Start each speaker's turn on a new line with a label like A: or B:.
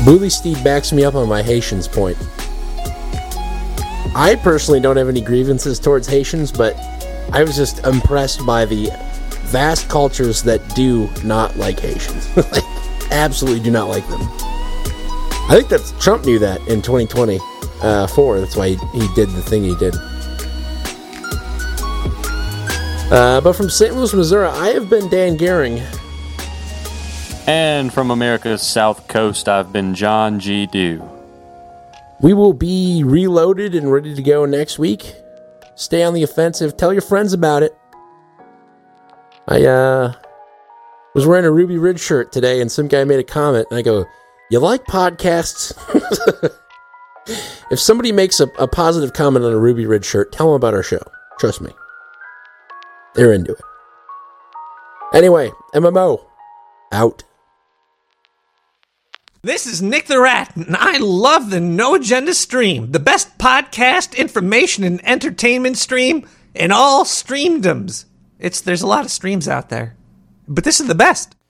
A: Bully Steed backs me up on my Haitians point. I personally don't have any grievances towards Haitians, but I was just impressed by the vast cultures that do not like Haitians. Like, absolutely do not like them. I think that Trump knew that in 2024. That's why he did the thing he did. But from St. Louis, Missouri, I have been Dan Gehring.
B: And from America's South Coast, I've been John G. Dew.
A: We will be reloaded and ready to go next week. Stay on the offensive. Tell your friends about it. I was wearing a Ruby Ridge shirt today, and some guy made a comment, and I go, "You like podcasts?" If somebody makes a positive comment on a Ruby Ridge shirt, tell them about our show. Trust me. They're into it. Anyway, MMO. Out.
C: This is Nick the Rat, and I love the No Agenda stream, the best podcast, information, and entertainment stream in all streamdoms. There's a lot of streams out there, but this is the best.